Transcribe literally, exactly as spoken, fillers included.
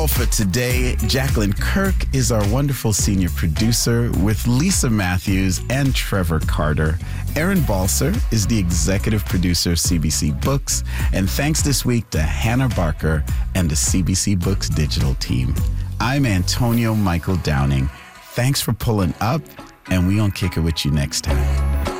For today, Jacqueline Kirk is our wonderful senior producer with Lisa Matthews and Trevor Carter. Aaron Balser is the executive producer of C B C Books. And thanks this week to Hannah Barker and the C B C Books digital team. I'm Antonio Michael Downing. Thanks for pulling up, and we gonna kick it with you next time.